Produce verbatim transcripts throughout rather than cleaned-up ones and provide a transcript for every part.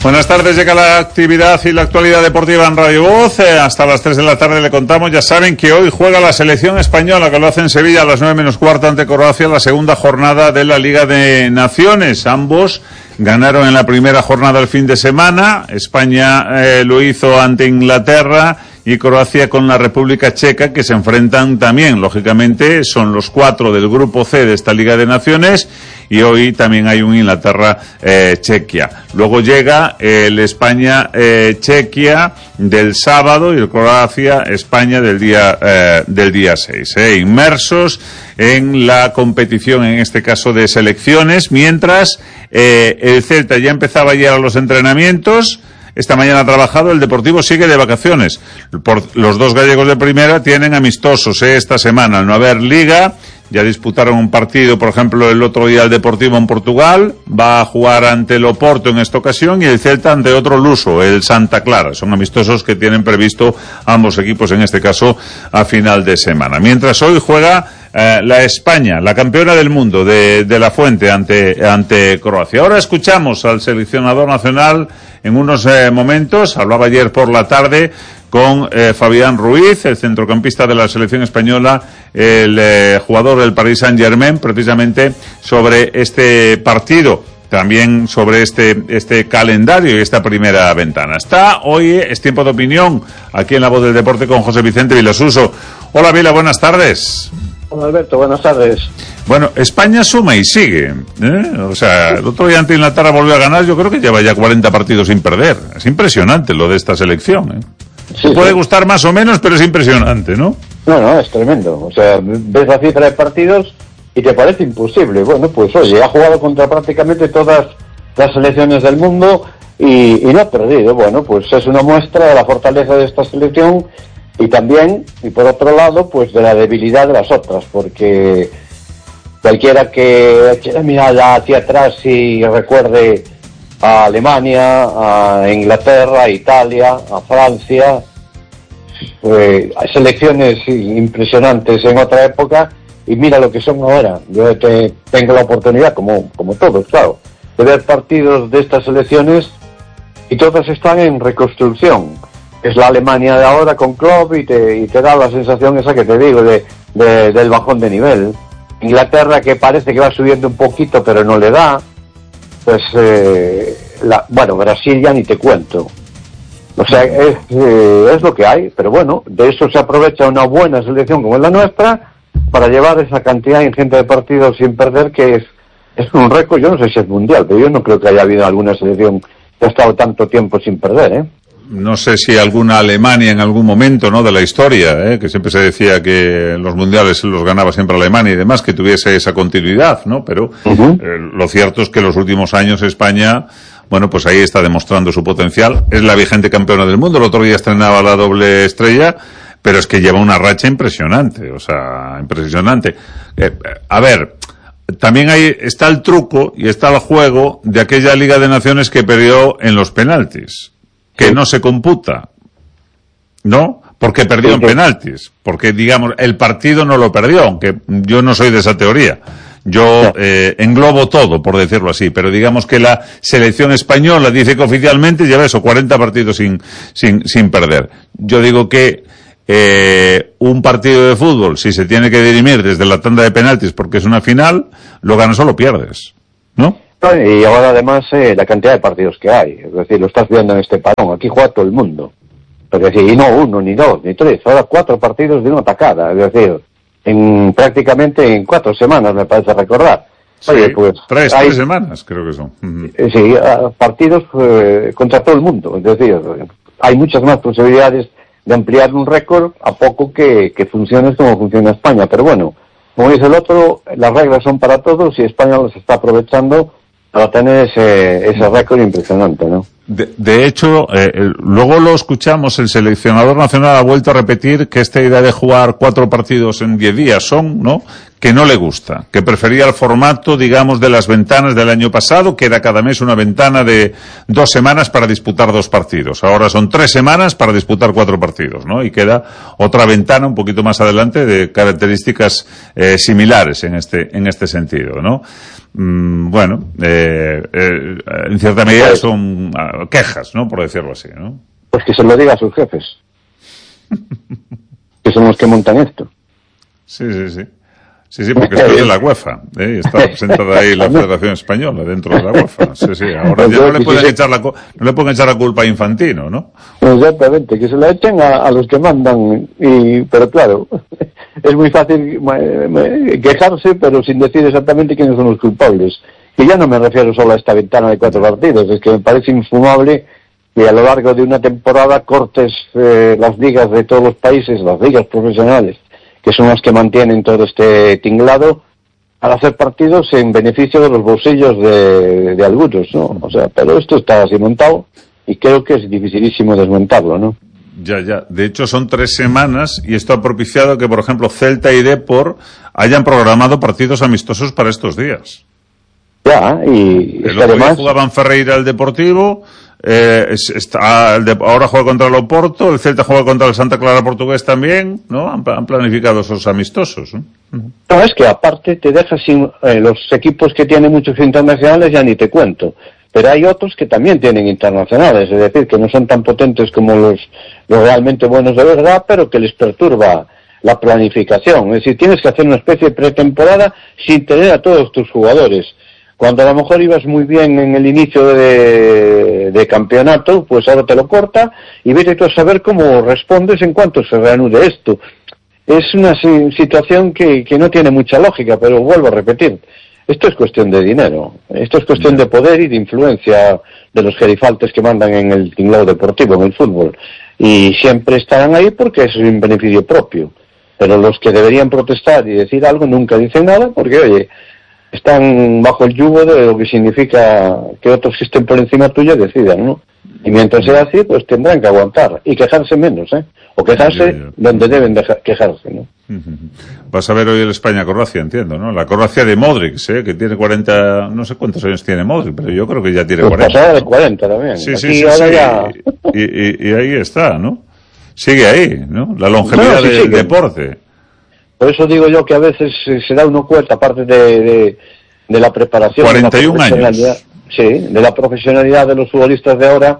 Buenas tardes, llega la actividad y la actualidad deportiva en Radio Voz. Eh, hasta las tres de la tarde le contamos. Ya saben que hoy juega la selección española, que lo hace en Sevilla a las nueve menos cuarto ante Croacia, la segunda jornada de la Liga de Naciones. Ambos ganaron en la primera jornada el fin de semana. España eh, lo hizo ante Inglaterra y Croacia con la República Checa, que se enfrentan también, lógicamente, son los cuatro del grupo C de esta Liga de Naciones, y hoy también hay un Inglaterra-Chequia. Eh, Luego llega el España-Chequia eh, del sábado y el Croacia-España del día eh, del día seis. Eh, inmersos en la competición, en este caso de selecciones, mientras eh, el Celta ya empezaba ayer a los entrenamientos. Esta mañana ha trabajado, el Deportivo sigue de vacaciones. Por, los dos gallegos de primera tienen amistosos eh, esta semana. Al no haber liga, ya disputaron un partido, por ejemplo, el otro día el Deportivo en Portugal. Va a jugar ante el Oporto en esta ocasión y el Celta ante otro luso, el Santa Clara. Son amistosos que tienen previsto ambos equipos, en este caso, a final de semana. Mientras hoy juega Eh, la España, la campeona del mundo de, de la Fuente ante, ante Croacia. Ahora escuchamos al seleccionador nacional en unos eh, momentos. Hablaba ayer por la tarde con eh, Fabián Ruiz, el centrocampista de la selección española, el eh, jugador del Paris Saint-Germain, precisamente sobre este partido. También sobre este este calendario y esta primera ventana. Está hoy, es tiempo de opinión, aquí en La Voz del Deporte con José Vicente Vilasuso. Hola Vila, buenas tardes. Hola Alberto, buenas tardes. Bueno, España suma y sigue, ¿eh? O sea, el otro día ante Inglaterra volvió a ganar, yo creo que lleva ya cuarenta partidos sin perder. Es impresionante lo de esta selección, ¿eh? Sí, puede sí. gustar más o menos, pero es impresionante, ¿no? No, no, es tremendo. O sea, ves la cifra de partidos y te parece imposible. Bueno, pues oye, ha jugado contra prácticamente todas las selecciones del mundo y, y no ha perdido. Bueno, pues es una muestra de la fortaleza de esta selección y también, y por otro lado, pues de la debilidad de las otras, porque cualquiera que quiera mirar hacia atrás y recuerde a Alemania, a Inglaterra, a Italia, a Francia, eh, hay selecciones impresionantes en otra época y mira lo que son ahora. Yo te, tengo la oportunidad, como, como todos, claro, de ver partidos de estas selecciones y todas están en reconstrucción. Es la Alemania de ahora con Klopp y te, y te da la sensación esa que te digo de, de, del bajón de nivel. Inglaterra, que parece que va subiendo un poquito pero no le da. Pues eh, la, bueno, Brasil ya ni te cuento. O sea, es, eh, es lo que hay, pero bueno, de eso se aprovecha una buena selección como es la nuestra para llevar esa cantidad ingente de partidos sin perder, que es, es un récord. Yo no sé si es mundial, pero yo no creo que haya habido alguna selección que ha estado tanto tiempo sin perder, ¿eh? No sé si alguna Alemania en algún momento, ¿no?, de la historia, ¿eh?, que siempre se decía que los mundiales los ganaba siempre Alemania y demás, que tuviese esa continuidad, ¿no? Pero uh-huh. eh, lo cierto es que en los últimos años España, bueno, pues ahí está demostrando su potencial. Es la vigente campeona del mundo. El otro día estrenaba la doble estrella, pero es que lleva una racha impresionante, o sea, impresionante. Eh, a ver, también ahí está el truco y está el juego de aquella Liga de Naciones que perdió en los penaltis, que sí. No se computa, ¿no? Porque perdió en penaltis, porque, digamos, el partido no lo perdió, aunque yo no soy de esa teoría. Yo eh, englobo todo, por decirlo así, pero digamos que la selección española dice que oficialmente lleva eso, cuarenta partidos sin, sin, sin perder. Yo digo que eh, un partido de fútbol, si se tiene que dirimir desde la tanda de penaltis porque es una final, lo ganas o lo pierdes, ¿no? Y ahora además eh, la cantidad de partidos que hay, es decir, lo estás viendo en este parón, aquí juega todo el mundo, es decir, y no uno, ni dos, ni tres, ahora cuatro partidos de una tacada, es decir, en prácticamente en cuatro semanas me parece recordar. Sí, Oye, pues tres, hay, tres semanas creo que son. Uh-huh. Sí, partidos eh, contra todo el mundo, es decir, hay muchas más posibilidades de ampliar un récord a poco que, que funcione como funciona España, pero bueno, como dice el otro, las reglas son para todos y España las está aprovechando para tener ese, ese récord impresionante, ¿no? De, de hecho, eh, luego lo escuchamos, el seleccionador nacional ha vuelto a repetir que esta idea de jugar cuatro partidos en diez días son, ¿no?, que no le gusta, que prefería el formato, digamos, de las ventanas del año pasado, que era cada mes una ventana de dos semanas para disputar dos partidos. Ahora son tres semanas para disputar cuatro partidos, ¿no? Y queda otra ventana un poquito más adelante de características eh, similares en este, en este sentido, ¿no? Mm, bueno, eh, eh, en cierta medida son bueno, quejas, ¿no? Por decirlo así, ¿no? Pues que se lo diga a sus jefes. Que son los que montan esto. Sí, sí, sí. Sí, sí, porque esto es de la UEFA, ¿eh? Está representada ahí la Federación Española dentro de la UEFA. Sí, sí, ahora ya no le pueden echar la, no le pueden echar la culpa a Infantino, ¿no? Exactamente, que se la echen a, a los que mandan, y pero claro, es muy fácil quejarse, pero sin decir exactamente quiénes son los culpables. Y ya no me refiero solo a esta ventana de cuatro partidos, es que me parece infumable que a lo largo de una temporada cortes eh, las ligas de todos los países, las ligas profesionales, que son las que mantienen todo este tinglado, al hacer partidos en beneficio de los bolsillos de, de algunos, ¿no? O sea, pero esto está así montado y creo que es dificilísimo desmontarlo, ¿no? Ya, ya. De hecho, son tres semanas y esto ha propiciado que, por ejemplo, Celta y Depor hayan programado partidos amistosos para estos días. Ya, y el otro día jugaban Ferreira el Deportivo, eh, está, el de, ahora juega contra el Oporto, el Celta juega contra el Santa Clara portugués también, ¿no? Han, han planificado esos amistosos, ¿no? No, es que aparte te dejas sin eh, los equipos que tienen muchos internacionales, ya ni te cuento, pero hay otros que también tienen internacionales, es decir, que no son tan potentes como los, los realmente buenos de verdad, pero que les perturba la planificación. Es decir, tienes que hacer una especie de pretemporada sin tener a todos tus jugadores. Cuando a lo mejor ibas muy bien en el inicio de, de campeonato, pues ahora te lo corta y vete tú a saber cómo respondes en cuanto se reanude esto. Es una situación que, que no tiene mucha lógica, pero vuelvo a repetir, esto es cuestión de dinero, esto es cuestión de poder y de influencia de los gerifaltes que mandan en el tinglado deportivo, en el fútbol, y siempre estarán ahí porque es un beneficio propio, pero los que deberían protestar y decir algo nunca dicen nada porque, oye, están bajo el yugo de lo que significa que otros que estén por encima tuya decidan, ¿no? Y mientras sea así, pues tendrán que aguantar y quejarse menos, ¿eh? O quejarse ya, ya. donde deben de quejarse, ¿no? Vas a ver hoy el España-Croacia, entiendo, ¿no? La Croacia de Modric, ¿eh? Que tiene cuarenta, no sé cuántos años tiene Modric, pero yo creo que ya tiene pues cuarenta. Pasada de cuarenta también. Sí, sí, sí, sí. Ya... Y, y, y ahí está, ¿no? Sigue ahí, ¿no? La longevidad no, sí, del deporte. Por eso digo yo que a veces se da uno cuenta, aparte de, de, de la preparación, cuarenta y un de la años. Sí, de la profesionalidad de los futbolistas de ahora,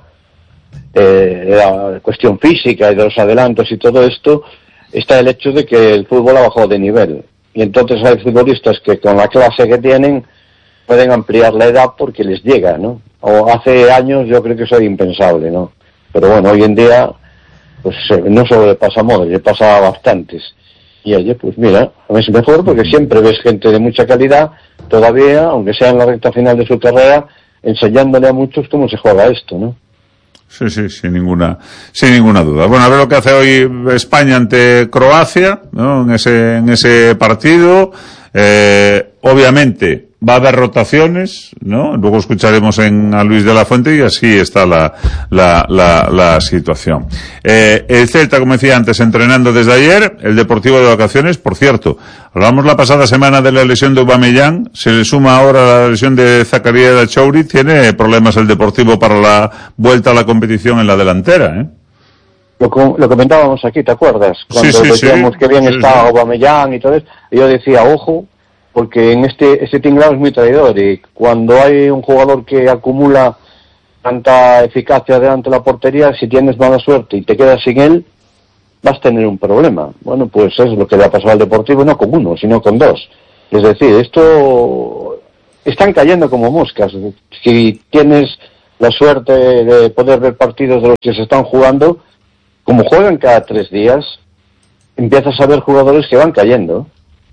eh, de la cuestión física y de los adelantos y todo esto, está el hecho de que el fútbol ha bajado de nivel. Y entonces hay futbolistas que con la clase que tienen pueden ampliar la edad porque les llega, ¿no? O hace años yo creo que eso era impensable, ¿no? Pero bueno, hoy en día, pues no solo le pasa a Modric, le pasa a bastantes. Y oye, pues mira, es mejor porque siempre ves gente de mucha calidad, todavía, aunque sea en la recta final de su carrera, enseñándole a muchos cómo se juega esto, ¿no? Sí, sí, sin ninguna, sin ninguna duda. Bueno, a ver lo que hace hoy España ante Croacia, ¿no? En ese, en ese partido. Eh, obviamente va a haber rotaciones, ¿no? Luego escucharemos en, a Luis de la Fuente y así está la, la, la, la situación. Eh, el Celta, como decía antes, entrenando desde ayer, el Deportivo de vacaciones, por cierto. Hablamos la pasada semana de la lesión de Aubameyang, se le suma ahora la lesión de Zakaria Dachouri, tiene problemas el Deportivo para la vuelta a la competición en la delantera, ¿eh? Lo, lo comentábamos aquí, ¿te acuerdas? Cuando sí, sí, decíamos sí. que bien sí, estaba sí. Aubameyang y todo eso, yo decía, ojo, porque en este, este tinglado es muy traidor y cuando hay un jugador que acumula tanta eficacia delante de la portería, si tienes mala suerte y te quedas sin él, vas a tener un problema. Bueno, pues es lo que le ha pasado al Deportivo, no con uno, sino con dos. Es decir, esto están cayendo como moscas. Si tienes la suerte de poder ver partidos de los que se están jugando, como juegan cada tres días, empiezas a ver jugadores que van cayendo.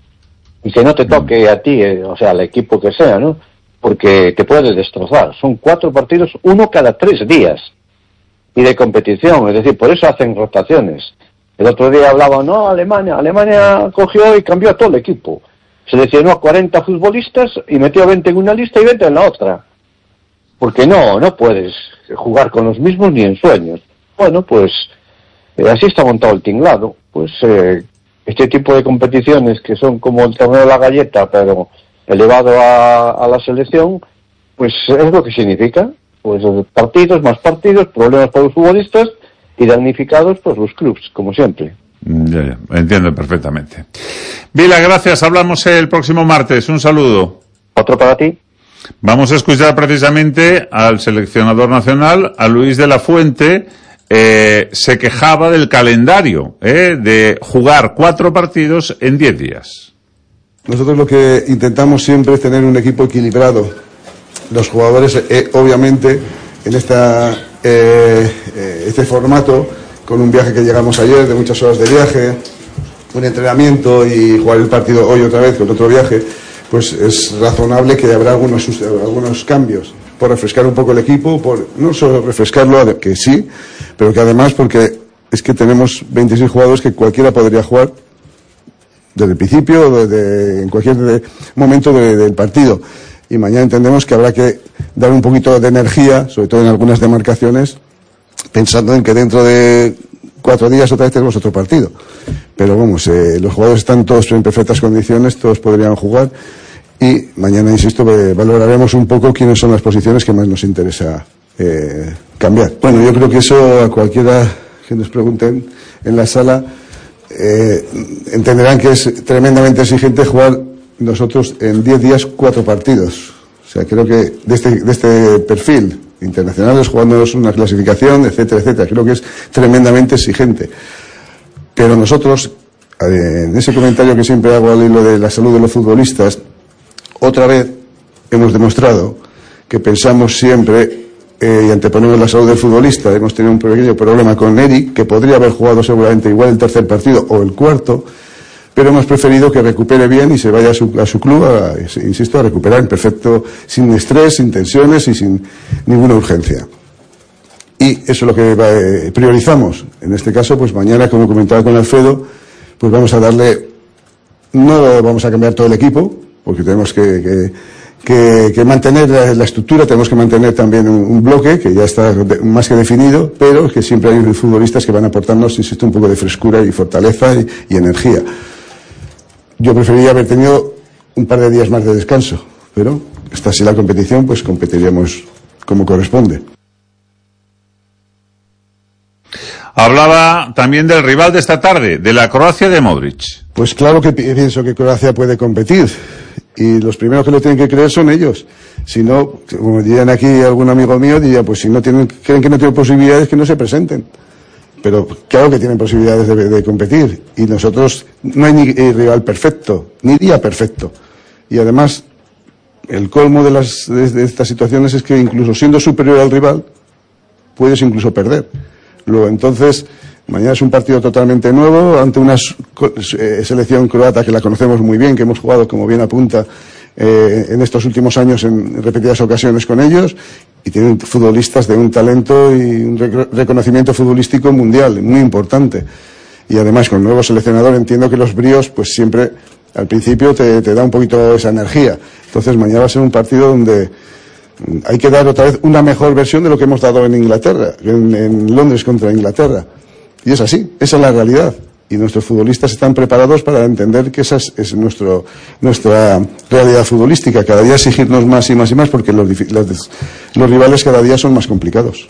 Y que no te toque a ti, eh, o sea, al equipo que sea, ¿no? Porque te puede destrozar. Son cuatro partidos, uno cada tres días. Y de competición, es decir, por eso hacen rotaciones. El otro día hablaba, no, Alemania, Alemania cogió y cambió a todo el equipo. Seleccionó a cuarenta futbolistas y metió veinte en una lista y veinte en la otra. Porque no, no puedes jugar con los mismos ni en sueños. Bueno, pues eh, así está montado el tinglado. Pues eh, este tipo de competiciones que son como el torneo de la galleta, pero elevado a, a la selección, pues es lo que significa. Pues partidos, más partidos, problemas para los futbolistas y damnificados pues los clubs, como siempre. Ya, ya, entiendo perfectamente. Vila, gracias. Hablamos el próximo martes. Un saludo. Otro para ti. Vamos a escuchar precisamente al seleccionador nacional, a Luis de la Fuente. Eh, se quejaba del calendario, eh, de jugar cuatro partidos en diez días. Nosotros lo que intentamos siempre es tener un equipo equilibrado. Los jugadores, eh, obviamente, en esta, eh, eh, este formato, con un viaje que llegamos ayer, de muchas horas de viaje, un entrenamiento y jugar el partido hoy otra vez con otro viaje, pues es razonable que habrá algunos, algunos cambios, por refrescar un poco el equipo, por no solo refrescarlo, que sí, pero que además porque es que tenemos veintiséis jugadores que cualquiera podría jugar desde el principio, desde, en cualquier de, momento de, del partido. Y mañana entendemos que habrá que dar un poquito de energía, sobre todo en algunas demarcaciones, pensando en que dentro de cuatro días otra vez tenemos otro partido. Pero vamos, eh, los jugadores están todos en perfectas condiciones, todos podrían jugar. Y mañana, insisto, valoraremos un poco quiénes son las posiciones que más nos interesa eh, cambiar. Bueno, yo creo que eso a cualquiera que nos pregunten en la sala eh, entenderán que es tremendamente exigente jugar nosotros en diez días cuatro partidos. O sea, creo que de este, de este perfil, internacionales, jugándonos una clasificación, etcétera, etcétera, creo que es tremendamente exigente. Pero nosotros, en ese comentario que siempre hago al hilo de la salud de los futbolistas, otra vez hemos demostrado que pensamos siempre eh, y anteponemos la salud del futbolista. Hemos tenido un pequeño problema con Eric, que podría haber jugado seguramente igual el tercer partido o el cuarto, pero hemos preferido que recupere bien y se vaya a su, a su club, a, insisto, a recuperar en perfecto, sin estrés, sin tensiones y sin ninguna urgencia. Y eso es lo que eh, priorizamos. En este caso, pues mañana, como comentaba con Alfredo, pues vamos a darle, no vamos a cambiar todo el equipo, porque tenemos que, que, que, que mantener la, la estructura, tenemos que mantener también un, un bloque que ya está de, más que definido, pero que siempre hay futbolistas que van a aportarnos, insisto, un poco de frescura y fortaleza y, y energía. Yo preferiría haber tenido un par de días más de descanso, pero esta sí la competición, pues competiríamos como corresponde. Hablaba también del rival de esta tarde, de la Croacia de Modric. Pues claro que pienso que Croacia puede competir, y los primeros que lo tienen que creer son ellos. Si no, como dirían aquí algún amigo mío, diría, pues si no tienen, creen que no tienen posibilidades, que no se presenten. Pero claro que tienen posibilidades de, de competir, y nosotros no hay ni rival perfecto, ni día perfecto. Y además, el colmo de, las, de, de estas situaciones es que incluso siendo superior al rival, puedes incluso perder. Luego, entonces, mañana es un partido totalmente nuevo, ante una eh, selección croata que la conocemos muy bien, que hemos jugado, como bien apunta, eh, en estos últimos años en repetidas ocasiones con ellos, y tienen futbolistas de un talento y un rec reconocimiento futbolístico mundial, muy importante. Y además, con el nuevo seleccionador, entiendo que los bríos, pues siempre, al principio, te, te da un poquito esa energía. Entonces, mañana va a ser un partido donde hay que dar otra vez una mejor versión de lo que hemos dado en Inglaterra, en, en Londres contra Inglaterra. Y es así, esa es la realidad. Y nuestros futbolistas están preparados para entender que esa es, es nuestro, nuestra realidad futbolística. Cada día exigirnos más y más y más, porque los, los, los rivales cada día son más complicados.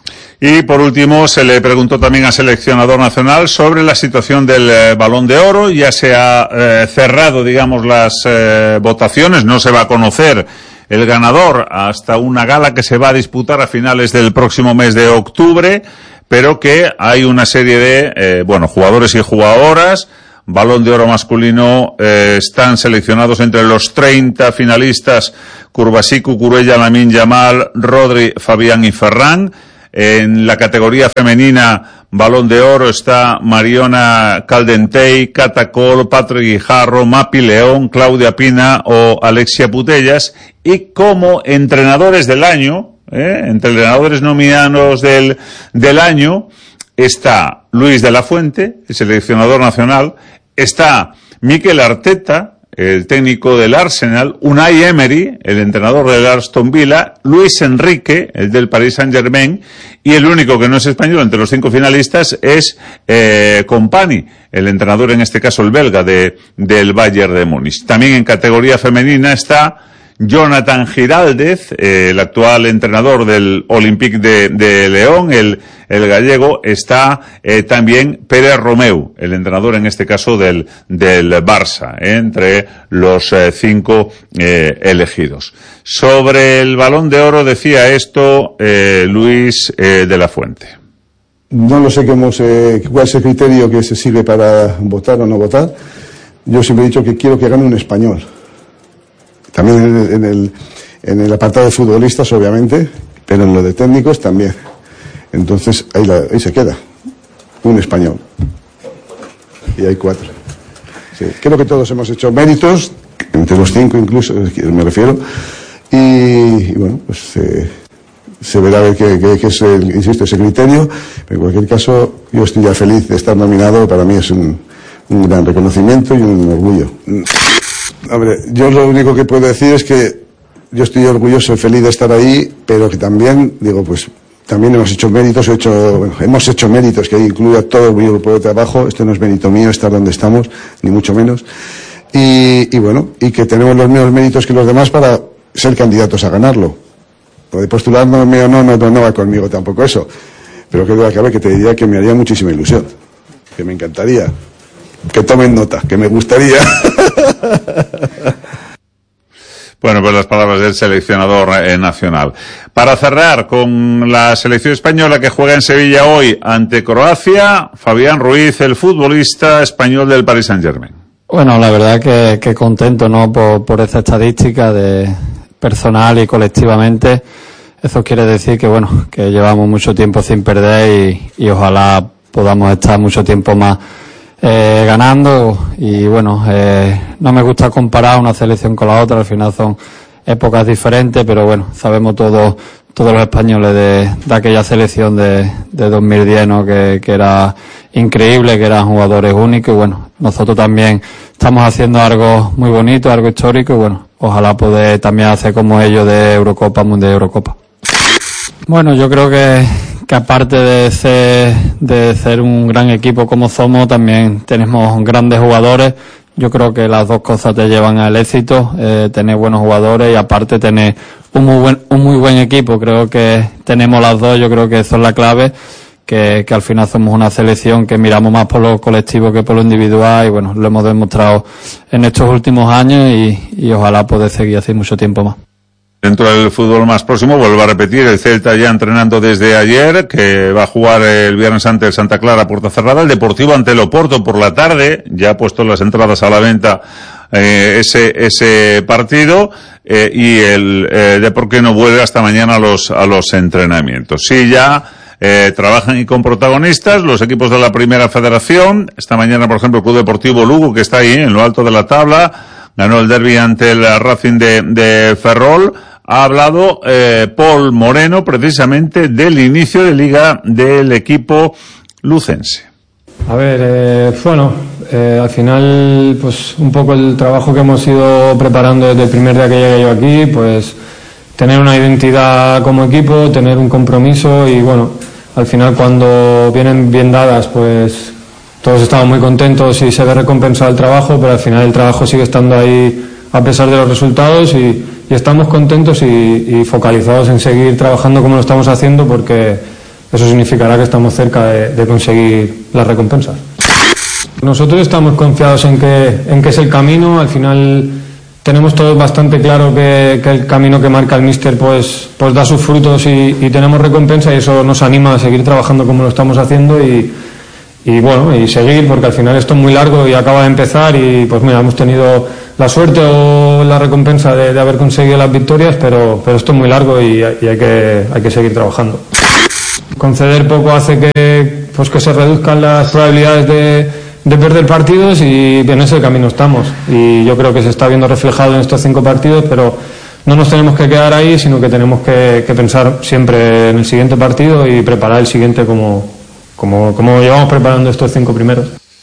Y por último, se le preguntó también al seleccionador nacional sobre la situación del eh, Balón de Oro. Ya se ha eh, cerrado, digamos, las eh, votaciones. No se va a conocer el ganador hasta una gala que se va a disputar a finales del próximo mes de octubre, pero que hay una serie de, eh, bueno, jugadores y jugadoras. Balón de Oro masculino, eh, están seleccionados entre los treinta finalistas Curbasí, Cucurella, Lamine Yamal, Rodri, Fabián y Ferran. En la categoría femenina, Balón de Oro, está Mariona Caldentey, Cata Col, Patrick Guijarro, Mapi León, Claudia Pina o Alexia Putellas. Y como entrenadores del año, ¿eh? entre entrenadores nominados del, del año, está Luis de la Fuente, el seleccionador nacional, está Mikel Arteta, el técnico del Arsenal, Unai Emery, el entrenador del Aston Villa, Luis Enrique, el del Paris Saint-Germain, y el único que no es español entre los cinco finalistas es eh, Kompany, el entrenador, en este caso el belga, de, del Bayern de Múnich. También en categoría femenina está Jonathan Giraldez, eh, el actual entrenador del Olympique de, de León, el, el gallego, está eh, también Pere Romeu, el entrenador en este caso del, del Barça, eh, entre los eh, cinco eh, elegidos. Sobre el Balón de Oro decía esto eh, Luis eh, de la Fuente. No lo sé cómo se, cuál es el criterio que se sigue para votar o no votar. Yo siempre he dicho que quiero que gane un español. También en el, en el, en el apartado de futbolistas, obviamente, pero en lo de técnicos también. Entonces, ahí, la, ahí se queda. Un español. Y hay cuatro. Sí, creo que todos hemos hecho méritos, entre los cinco incluso, me refiero. Y, y bueno, pues eh, se verá a ver qué, qué, qué es, el, insisto, ese criterio. Pero en cualquier caso, yo estoy ya feliz de estar nominado. Para mí es un, un gran reconocimiento y un orgullo. Hombre, yo lo único que puedo decir es que yo estoy orgulloso y feliz de estar ahí, pero que también, digo, pues también hemos hecho méritos, he hecho, bueno, hemos hecho méritos que incluye a todo mi grupo de trabajo. Esto no es mérito mío estar donde estamos, ni mucho menos. Y, y bueno, y que tenemos los mismos méritos que los demás para ser candidatos a ganarlo. Lo de postularme o no, no, no, no va conmigo tampoco eso. Pero que duda cabe que te diría que me haría muchísima ilusión, que me encantaría. Que tomen nota, que me gustaría. Bueno, pues las palabras del seleccionador eh, nacional. Para cerrar con la selección española que juega en Sevilla hoy ante Croacia, Fabián Ruiz, el futbolista español del Paris Saint-Germain. Bueno, la verdad que, que contento, ¿no? Por, por esta estadística de personal y colectivamente. Eso quiere decir que, bueno, que llevamos mucho tiempo sin perder y, y ojalá podamos estar mucho tiempo más Eh, ganando y bueno, eh, no me gusta comparar una selección con la otra, al final son épocas diferentes, pero bueno, sabemos todos todos los españoles de, de aquella selección de, de dos mil diez, ¿no? que, que era increíble, que eran jugadores únicos y bueno, nosotros también estamos haciendo algo muy bonito, algo histórico y bueno, ojalá poder también hacer como ellos de Eurocopa, Mundial de Eurocopa. Bueno, yo creo que que aparte de ser, de ser un gran equipo como somos, también tenemos grandes jugadores. Yo creo que las dos cosas te llevan al éxito, eh, tener buenos jugadores y aparte tener un muy buen, un muy buen equipo. Creo que tenemos las dos, yo creo que eso es la clave, que, que al final somos una selección que miramos más por lo colectivo que por lo individual y bueno, lo hemos demostrado en estos últimos años y, y ojalá poder seguir así mucho tiempo más. Dentro del fútbol más próximo, vuelvo a repetir, el Celta ya entrenando desde ayer, que va a jugar el viernes ante el Santa Clara a puerta cerrada, el Deportivo ante el Oporto por la tarde, ya ha puesto las entradas a la venta eh, ese ese partido, eh, y el eh, Deportivo no vuelve hasta mañana a los a los entrenamientos. Sí, ya eh, trabajan y con protagonistas los equipos de la Primera Federación. Esta mañana, por ejemplo, el Club Deportivo Lugo, que está ahí en lo alto de la tabla, ganó el derbi ante el Racing de, de Ferrol. Ha hablado eh, Paul Moreno precisamente del inicio de liga del equipo lucense. A ver, eh, bueno, eh, al final, pues un poco el trabajo que hemos ido preparando desde el primer día que llegué yo aquí, pues tener una identidad como equipo, tener un compromiso y bueno, al final cuando vienen bien dadas, pues todos estamos muy contentos y se ve recompensado el trabajo, pero al final el trabajo sigue estando ahí a pesar de los resultados y, y estamos contentos y, y focalizados en seguir trabajando como lo estamos haciendo porque eso significará que estamos cerca de, de conseguir las recompensas. Nosotros estamos confiados en que, en que es el camino, al final tenemos todos bastante claro que, que el camino que marca el míster pues, pues da sus frutos y, y tenemos recompensa y eso nos anima a seguir trabajando como lo estamos haciendo y y bueno, y seguir porque al final esto es muy largo y acaba de empezar y pues mira, hemos tenido la suerte o la recompensa de, de haber conseguido las victorias, pero, pero esto es muy largo y, y hay que, hay que seguir trabajando. Conceder poco hace que, pues que se reduzcan las probabilidades de, de perder partidos y en ese camino estamos y yo creo que se está viendo reflejado en estos cinco partidos, pero no nos tenemos que quedar ahí, sino que tenemos que, que pensar siempre en el siguiente partido y preparar el siguiente como Como, como llevamos preparando estos cinco primeros.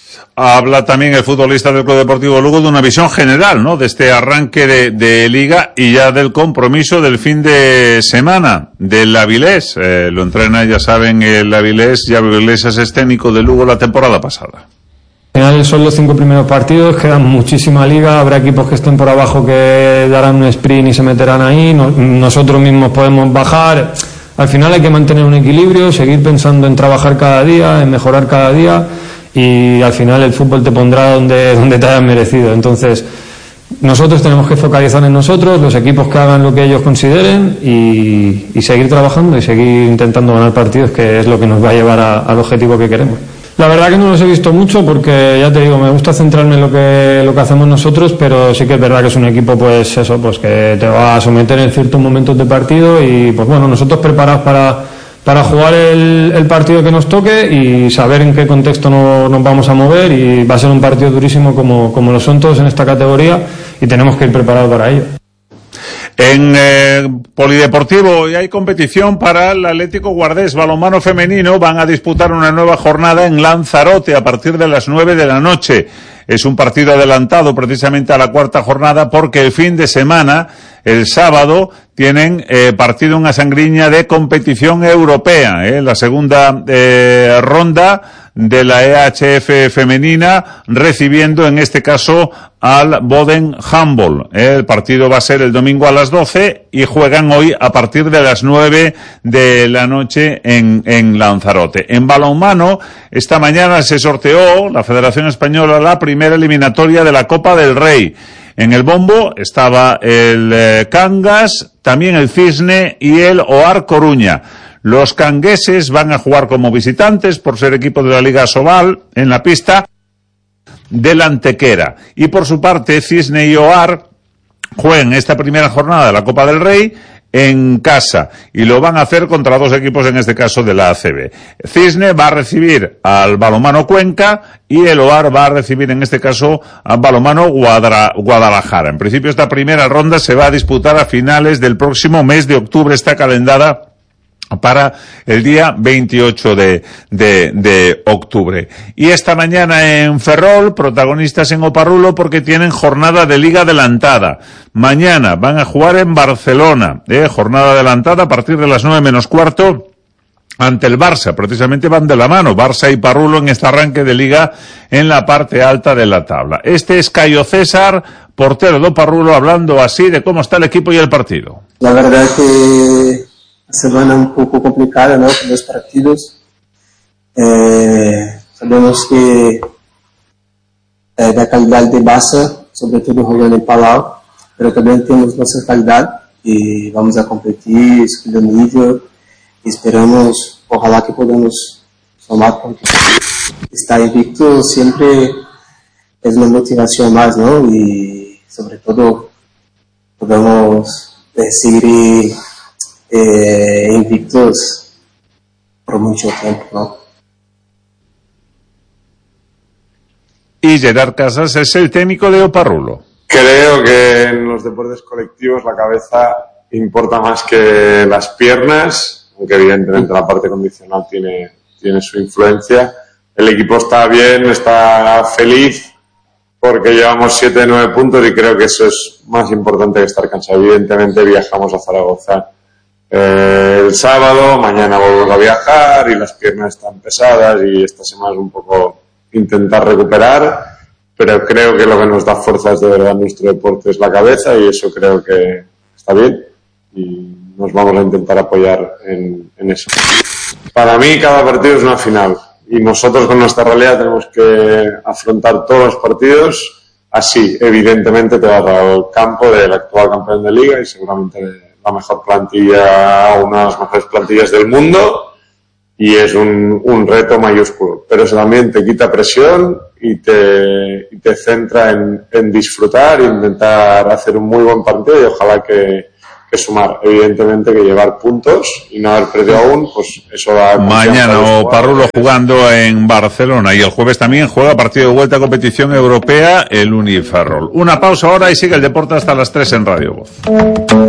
Habla también el futbolista del Club Deportivo Lugo de una visión general, ¿no? De este arranque de, de liga y ya del compromiso del fin de semana del Avilés. Eh, lo entrena, ya saben, el Avilés. Ya Avilés es técnico de Lugo la temporada pasada. Al final son los cinco primeros partidos, quedan muchísima liga, habrá equipos que estén por abajo que darán un sprint y se meterán ahí, nosotros mismos podemos bajar. Al final hay que mantener un equilibrio, seguir pensando en trabajar cada día, en mejorar cada día, y al final el fútbol te pondrá donde, donde te hayas merecido. Entonces nosotros tenemos que focalizar en nosotros, los equipos que hagan lo que ellos consideren y, y seguir trabajando y seguir intentando ganar partidos, que es lo que nos va a llevar a, al objetivo que queremos. La verdad que no los he visto mucho porque, ya te digo, me gusta centrarme en lo que, lo que hacemos nosotros, pero sí que es verdad que es un equipo, pues eso, pues que te va a someter en ciertos momentos de partido y, pues bueno, nosotros preparados para, para jugar el, el partido que nos toque y saber en qué contexto no, nos vamos a mover, y va a ser un partido durísimo como, como lo son todos en esta categoría y tenemos que ir preparados para ello. En eh, Polideportivo hoy hay competición para el Atlético Guardés balonmano femenino. Van a disputar una nueva jornada en Lanzarote a partir de las nueve de la noche. Es un partido adelantado precisamente a la cuarta jornada porque el fin de semana, el sábado, tienen eh, partido en Asangriña de competición europea, eh, la segunda eh, ronda de la E H F femenina, recibiendo en este caso al Boden Handball. El partido va a ser el domingo a las doce y juegan hoy a partir de las nueve de la noche en, en Lanzarote. En balonmano, esta mañana se sorteó la Federación Española la primera eliminatoria de la Copa del Rey. En el bombo estaba el eh, Cangas, también el Cisne y el Oar Coruña. Los cangueses van a jugar como visitantes por ser equipo de la Liga Sobal en la pista del Antequera. Y por su parte, Cisne y Oar juegan esta primera jornada de la Copa del Rey en casa y lo van a hacer contra dos equipos, en este caso de la A C B. Cisne va a recibir al Balonmano Cuenca y el Oar va a recibir en este caso al Balonmano Guadalajara. En principio esta primera ronda se va a disputar a finales del próximo mes de octubre, está calendada para el día veintiocho de, de, de octubre. Y esta mañana en Ferrol, protagonistas en Oparrulo porque tienen jornada de liga adelantada. Mañana van a jugar en Barcelona, eh, jornada adelantada a partir de las nueve menos cuarto ante el Barça. Precisamente van de la mano, Barça y Parrulo en este arranque de liga en la parte alta de la tabla. Este es Cayo César, portero de Oparrulo, hablando así de cómo está el equipo y el partido. La verdad que semana un poco complicada, ¿no? Con los partidos. Eh, sabemos que eh, la calidad de Barça, sobre todo jugando en Palau, pero también tenemos nuestra calidad y vamos a competir, subir el nivel. Esperamos, ojalá que podamos sumar puntos. Estar invicto siempre es una motivación más, ¿no? Y sobre todo podemos eh, seguir Eh, invictos por mucho tiempo, ¿no? Y Gerard Casas es el técnico de Oparrulo. Creo que en los deportes colectivos la cabeza importa más que las piernas, aunque evidentemente la parte condicional tiene, tiene su influencia. El equipo está bien, está feliz porque llevamos siete de nueve puntos y creo que eso es más importante que estar cansado. Evidentemente viajamos a Zaragoza Eh, el sábado, mañana volvemos a viajar y las piernas están pesadas y esta semana es un poco intentar recuperar, pero creo que lo que nos da fuerzas de verdad en nuestro deporte es la cabeza y eso creo que está bien y nos vamos a intentar apoyar en, en eso. Para mí cada partido es una final y nosotros con nuestra realidad tenemos que afrontar todos los partidos así. Evidentemente te vas al campo del actual campeón de liga y seguramente de la mejor plantilla, una de las mejores plantillas del mundo y es un, un reto mayúsculo, pero eso también te quita presión y te, y te centra en, en disfrutar e intentar hacer un muy buen partido y ojalá que, que sumar, evidentemente que llevar puntos y no haber perdido aún, pues eso va. Mañana Oparrulo jugando en Barcelona y el jueves también juega partido de vuelta a competición europea el Uniferrol. Una pausa ahora y sigue el deporte hasta las tres en Radio Voz.